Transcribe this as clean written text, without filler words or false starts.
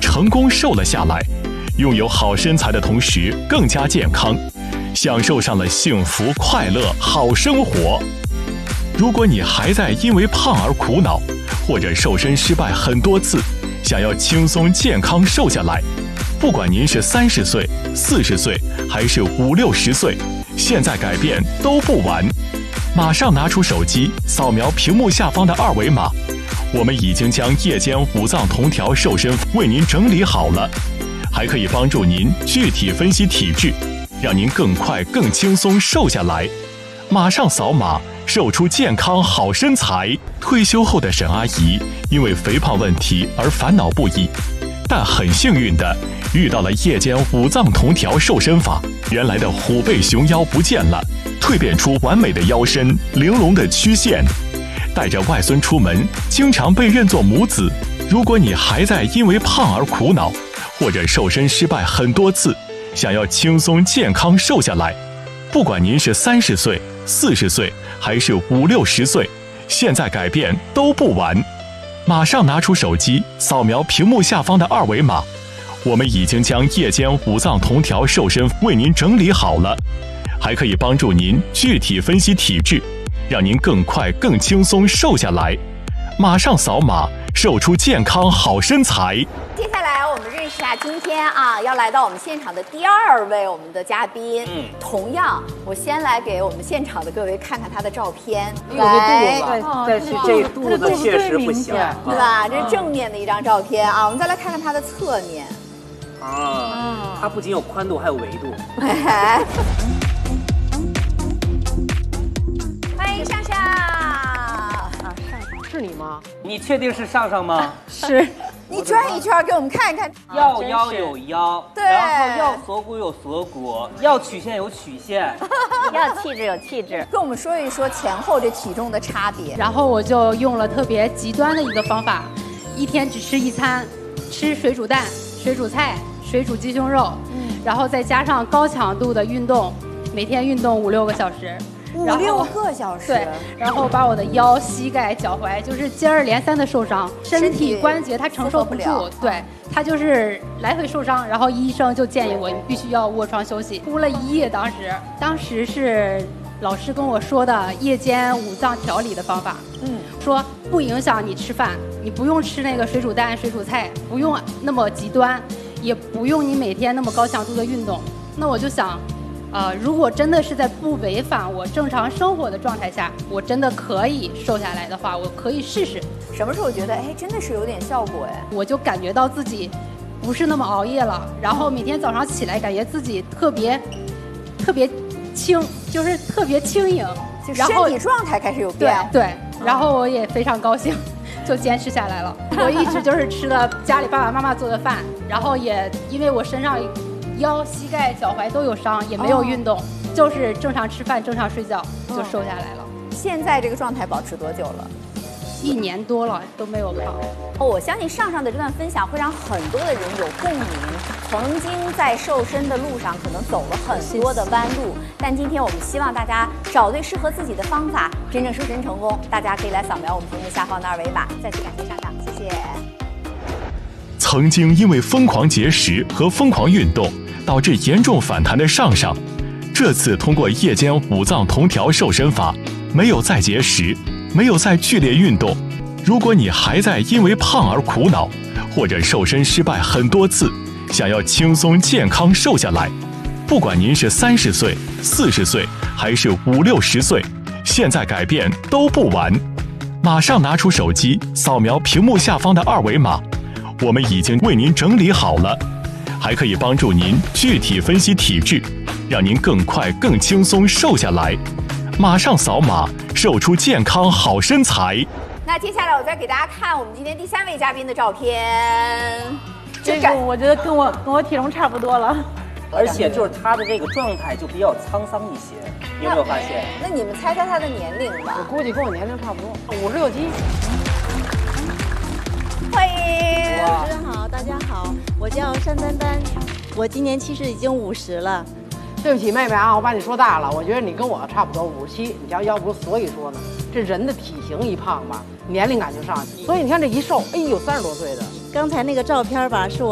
成功瘦了下来，拥有好身材的同时更加健康，享受上了幸福、快乐、好生活。如果你还在因为胖而苦恼，或者瘦身失败很多次，想要轻松健康瘦下来，不管您是30岁、40岁，还是50、60岁，现在改变都不晚。马上拿出手机，扫描屏幕下方的2维码，我们已经将夜间5脏同调瘦身为您整理好了，还可以帮助您具体分析体质，让您更快、更轻松瘦下来。马上扫码，瘦出健康好身材。退休后的沈阿姨因为肥胖问题而烦恼不已，但很幸运的遇到了夜间5脏同调瘦身法，原来的虎背熊腰不见了，蜕变出完美的腰身、玲珑的曲线。带着外孙出门，经常被认作母子。如果你还在因为胖而苦恼，或者瘦身失败很多次，想要轻松健康瘦下来，不管您是30岁、40岁，还是50、60岁，现在改变都不晚。马上拿出手机，扫描屏幕下方的2维码，我们已经将夜间5脏同调瘦身为您整理好了，还可以帮助您具体分析体质，让您更快、更轻松瘦下来。马上扫码，瘦出健康好身材。 接下来我们认识一下今天要来到我们现场的第2位我们的嘉宾。同样，我先来给我们现场的各位看看他的照片。 来，但是这肚子确实不小， 对吧？这是正面的一张照片啊。我们再来看看他的侧面。 它不仅有宽度，还有维度。 欢迎上上。 是你吗？ 你确定是上上吗？ 是。 你转一圈给我们看一看。 要腰有腰， 对， 然后要锁骨有锁骨，要曲线有曲线， 要气质有气质。 跟我们说一说前后这体重的差别。 然后我就用了特别极端的一个方法，一天只吃1餐，吃水煮蛋、水煮菜、水煮鸡胸肉，然后再加上高强度的运动，每天运动5、6个小时。 5、6个小时， 对，然后把我的腰、膝盖、脚踝就是接二连三的受伤，身体关节它承受不住，对，它就是来回受伤。然后医生就建议我，你必须要卧床休息，哭了1夜。当时是老师跟我说的夜间5脏调理的方法，说不影响你吃饭，你不用吃那个水煮蛋、水煮菜，不用那么极端，也不用你每天那么高强度的运动。那我就想。如果真的是在不违反我正常生活的状态下，我真的可以瘦下来的话，我可以试试。 什么时候觉得真的是有点效果我就感觉到自己不是那么熬夜了，然后每天早上起来感觉自己特别轻，就是特别轻盈， 就身体状态开始有变。 对，然后我也非常高兴。就坚持下来了。我一直就是吃了家里爸爸妈妈做的饭，然后也因为我身上腰、膝盖、脚踝都有伤，也没有运动，就是正常吃饭、正常睡觉就瘦下来了。 现在这个状态保持多久了 ？1年多了都没有胖。 我相信上上的这段分享会让很多的人有共鸣。曾经在瘦身的路上可能走了很多的弯路，但今天我们希望大家找对适合自己的方法，真正瘦身成功。大家可以来扫描我们屏幕下方的2维码。再次感谢上上，谢谢。 曾经因为疯狂节食和疯狂运动导致严重反弹的上上，这次通过夜间5脏同调瘦身法，没有再节食，没有再剧烈运动。如果你还在因为胖而苦恼，或者瘦身失败很多次，想要轻松健康瘦下来，不管您是30岁、40岁，还是50、60岁，现在改变都不晚。马上拿出手机，扫描屏幕下方的2维码，我们已经为您整理好了，还可以帮助您具体分析体质，让您更快、更轻松瘦下来。马上扫码，瘦出健康好身材。 那接下来我再给大家看我们今天第3位嘉宾的照片。 这个我觉得跟我体重差不多了， 而且就是他的这个状态就比较沧桑一些，你有没有发现？ 那你们猜猜他的年龄吧？ 我估计跟我年龄差不多，56、7。 欢迎， 主持人好，大家好，我叫单丹丹，我今年其实已经50了。 对不起，妹妹啊，我把你说大了，我觉得你跟我差不多57，你瞧，要不所以说呢，这人的体型一胖吧，年龄感就上去，所以你看这一瘦，哎呦，30多岁的。 刚才那个照片吧，是我